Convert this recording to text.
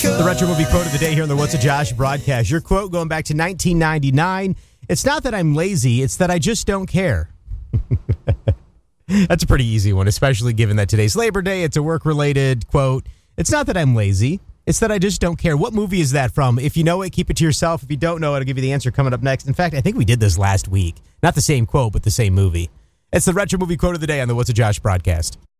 The retro movie quote of the day here on the What's a Josh broadcast. Your quote going back to 1999. It's not that I'm lazy, it's that I just don't care. That's a pretty easy one, especially given that today's Labor Day. It's a work-related quote. It's not that I'm lazy, it's that I just don't care. What movie is that from? If you know it, keep it to yourself. If you don't know it, I'll give you the answer coming up next. In fact, I think we did this last week. Not the same quote, but the same movie. It's the retro movie quote of the day on the What's a Josh broadcast.